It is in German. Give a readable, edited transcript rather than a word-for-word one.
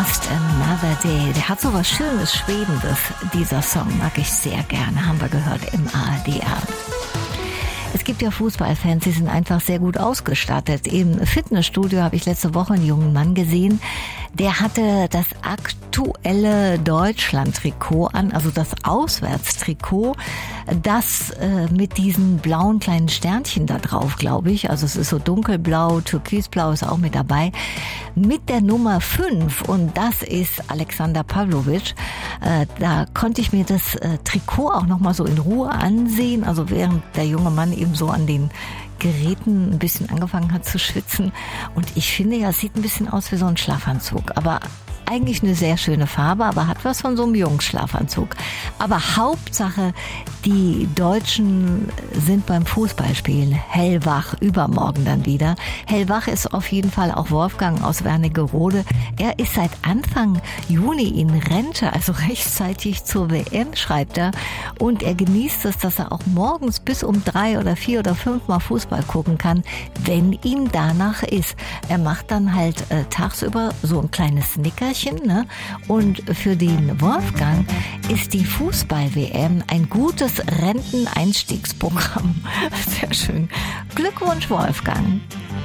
Just Another Day. Der hat so was Schönes, Schwebendes, dieser Song. Mag ich sehr gerne. Haben wir gehört im ARD-Abend. Es gibt ja Fußballfans, die sind einfach sehr gut ausgestattet. Im Fitnessstudio habe ich letzte Woche einen jungen Mann gesehen, der hatte das aktuelle Deutschland-Trikot an, also das Auswärtstrikot, das mit diesen blauen kleinen Sternchen da drauf, glaube ich. Also es ist so dunkelblau, türkisblau ist auch mit dabei. Mit der Nummer 5 und das ist Alexander Pavlovic. Da konnte ich mir das Trikot auch nochmal so in Ruhe ansehen, also während der junge Mann eben so an den Geräten ein bisschen angefangen hat zu schwitzen. Und ich finde ja, es sieht ein bisschen aus wie so ein Schlafanzug. Aber eigentlich eine sehr schöne Farbe, aber hat was von so einem Jungsschlafanzug. Aber Hauptsache, die Deutschen sind beim Fußballspielen hellwach, übermorgen dann wieder. Hellwach ist auf jeden Fall auch Wolfgang aus Wernigerode. Er ist seit Anfang Juni in Rente, also rechtzeitig zur WM, schreibt er. Und er genießt es, dass er auch morgens bis um 3 oder 4 oder 5 Mal Fußball gucken kann, wenn ihm danach ist. Er macht dann halt tagsüber so ein kleines Nickerchen, ne? Und für den Wolfgang ist die Fußball-WM ein gutes Renteneinstiegsprogramm. Sehr schön. Glückwunsch, Wolfgang.